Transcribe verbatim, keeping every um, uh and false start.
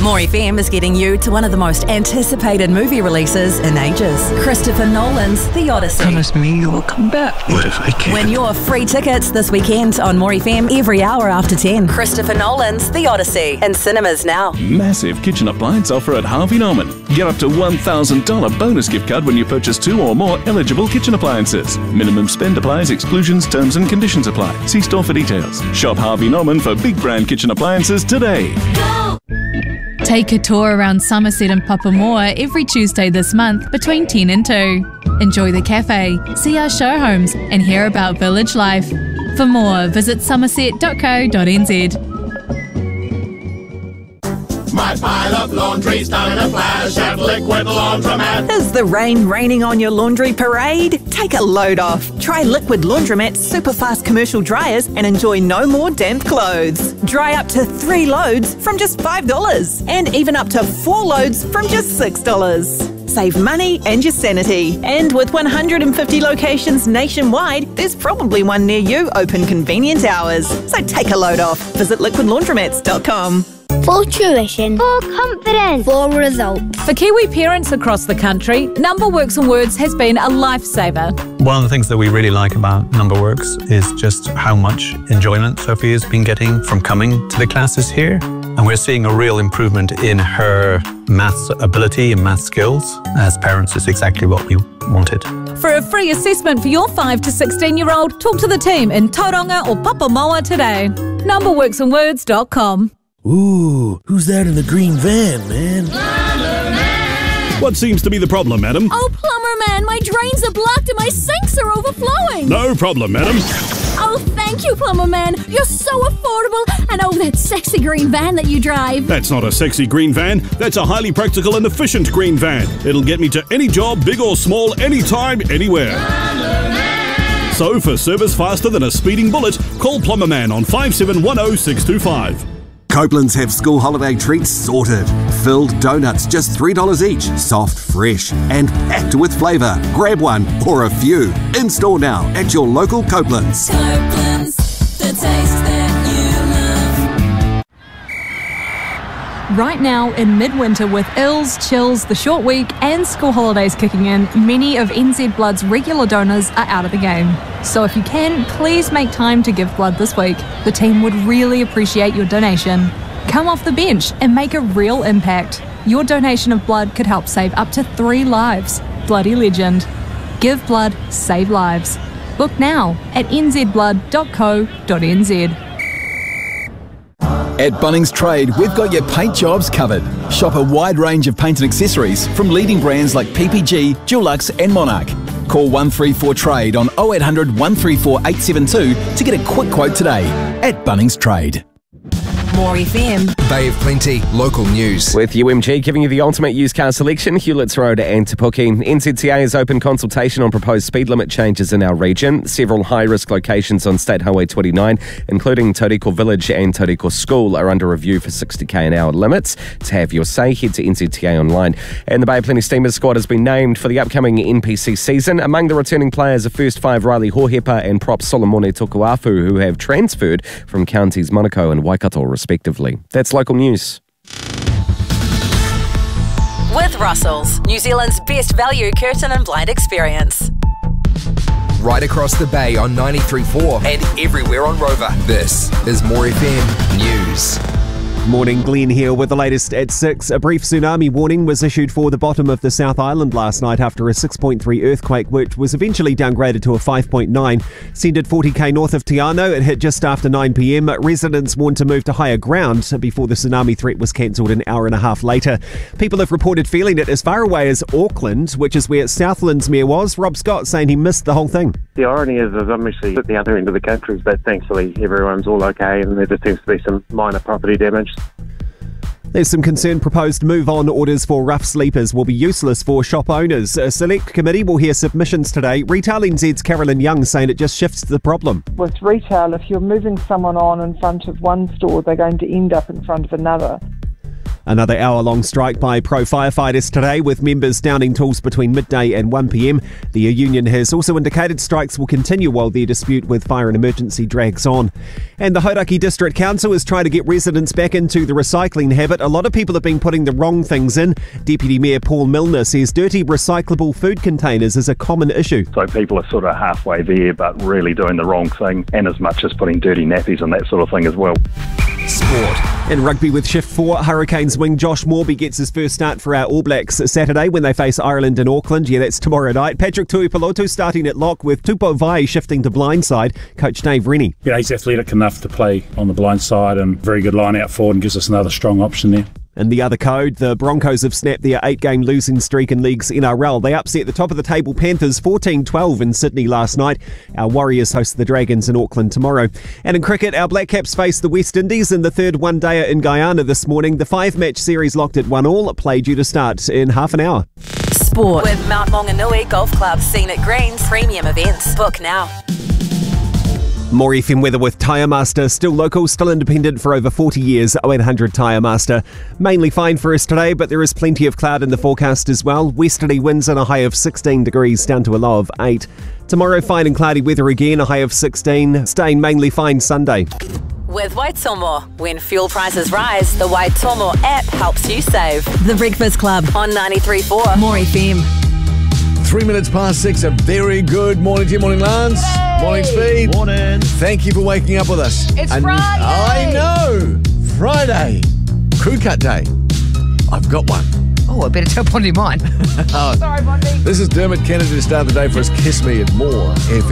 More F M is getting you to one of the most anticipated movie releases in ages. Christopher Nolan's The Odyssey. Promise me you will come back. What if I can't? Win your free tickets this weekend on More F M every hour after ten. Christopher Nolan's The Odyssey in cinemas now. Massive kitchen appliance offer at Harvey Norman. Get up to one thousand dollars bonus gift card when you purchase two or more eligible kitchen appliances. Minimum spend applies, exclusions, terms and conditions apply. See store for details. Shop Harvey Norman for big brand kitchen appliances today. Go! Take a tour around Somerset and Papamoa every Tuesday this month between ten and two. Enjoy the cafe, see our show homes and hear about village life. For more, visit somerset dot co dot n z. My pile of laundry's done in a flash at Liquid Laundromat. Is the rain raining on your laundry parade? Take a load off. Try Liquid Laundromat's super fast commercial dryers and enjoy no more damp clothes. Dry up to three loads from just five dollars and even up to four loads from just six dollars. Save money and your sanity. And with one hundred fifty locations nationwide, there's probably one near you open convenient hours. So take a load off. Visit liquid laundromats dot com. For tuition. For confidence. For results. For Kiwi parents across the country, Numberworks and Words has been a lifesaver. One of the things that we really like about Numberworks is just how much enjoyment Sophia's been getting from coming to the classes here. And we're seeing a real improvement in her maths ability and math skills. As parents, it's exactly what we wanted. For a free assessment for your five to sixteen-year-old, talk to the team in Tauranga or Papamoa today. numberworks and words dot com. Ooh, who's that in the green van, man? Plumber Man! What seems to be the problem, madam? Oh, Plumber Man, my drains are blocked and my sinks are overflowing. No problem, madam. Oh, thank you, Plumber Man. You're so affordable. And oh, that sexy green van that you drive. That's not a sexy green van. That's a highly practical and efficient green van. It'll get me to any job, big or small, anytime, anywhere. Plumber Man! So, for service faster than a speeding bullet, call Plumber Man on five seven one zero six two five. Copeland's have school holiday treats sorted. Filled donuts, just three dollars each. Soft, fresh, and packed with flavour. Grab one or a few. In store now at your local Copeland's. Copeland's, the taste that you love. Right now, in midwinter, with ills, chills, the short week and school holidays kicking in, many of N Z Blood's regular donors are out of the game. So if you can, please make time to give blood this week. The team would really appreciate your donation. Come off the bench and make a real impact. Your donation of blood could help save up to three lives. Bloody legend. Give blood, save lives. Book now at n z blood dot co dot n z. At Bunnings Trade, we've got your paint jobs covered. Shop a wide range of paint and accessories from leading brands like P P G, Dulux and Monarch. Call one three four trade on oh eight hundred, one three four, eight seven two to get a quick quote today. At Bunnings Trade. More F M. Bay of Plenty, local news. With U M G giving you the ultimate used car selection, Hewletts Road and Te Puke. N Z T A has opened consultation on proposed speed limit changes in our region. Several high-risk locations on State Highway twenty-nine, including Tauriko Village and Tauriko School, are under review for sixty k an hour limits. To have your say, head to N Z T A online. And the Bay of Plenty Steamers squad has been named for the upcoming N P C season. Among the returning players are first five Riley Hohepa and prop Solomone Tokuafu, who have transferred from counties Manukau and Waikato, respectively. That's local news. With Russell's, New Zealand's best value curtain and blind experience. Right across the bay on ninety-three point four and everywhere on Rover. This is More F M News. Morning, Glenn here with the latest at six. A brief tsunami warning was issued for the bottom of the South Island last night after a six point three earthquake, which was eventually downgraded to a five point nine. Centred forty k north of Te Anau, it hit just after nine p m. Residents warned to move to higher ground before the tsunami threat was cancelled an hour and a half later. People have reported feeling it as far away as Auckland, which is where Southland's mayor was. Rob Scott saying he missed the whole thing. The irony is, is I'm actually at the other end of the country, but thankfully everyone's all okay and there just seems to be some minor property damage. There's some concern proposed move-on orders for rough sleepers will be useless for shop owners. A select committee will hear submissions today. Retail N Z's Carolyn Young saying it just shifts the problem. With retail, if you're moving someone on in front of one store, they're going to end up in front of another. Another hour-long strike by pro firefighters today, with members downing tools between midday and one p m. The union has also indicated strikes will continue while their dispute with Fire and Emergency drags on. And the Hauraki District Council is trying to get residents back into the recycling habit. A lot of people have been putting the wrong things in. Deputy Mayor Paul Milner says dirty recyclable food containers is a common issue. So people are sort of halfway there, but really doing the wrong thing, and as much as putting dirty nappies and that sort of thing as well. Sport. In rugby with Shift four, Hurricanes wing Josh Morby gets his first start for our All Blacks Saturday when they face Ireland in Auckland. Yeah, that's tomorrow night. Patrick Tuipulotu starting at lock with Tupou Vai shifting to blindside. Coach Dave Rennie. Yeah, he's athletic enough to play on the blind side and very good line out forward and gives us another strong option there. In the other code, the Broncos have snapped their eight-game losing streak in League's N R L. They upset the top-of-the-table Panthers fourteen twelve in Sydney last night. Our Warriors host the Dragons in Auckland tomorrow. And in cricket, our Black Caps face the West Indies in the third one-dayer in Guyana this morning. The five-match series locked at one all. Play due to start in half an hour. Sport with Mount Maunganui Golf Club, Scenic Greens, premium events. Book now. More F M weather with Tyre Master. Still local, still independent for over forty years. oh eight hundred Tyre Master. Mainly fine for us today, but there is plenty of cloud in the forecast as well. Westerly winds and a high of sixteen degrees down to a low of eight. Tomorrow, fine and cloudy weather again, a high of sixteen. Staying mainly fine Sunday. With Waitomo, when fuel prices rise, the Waitomo app helps you save. The Breakfast Club on ninety-three point four More F M. Three minutes past six. A very good morning to you, morning, Lance. Hey. Morning, Speed. Morning. Thank you for waking up with us. It's and Friday. I know. Friday. Crew cut day. I've got one. Oh, I better tell Bondi mine. oh, Sorry, Bondi. This is Dermot Kennedy to start the day for us. Kiss Me and More F M.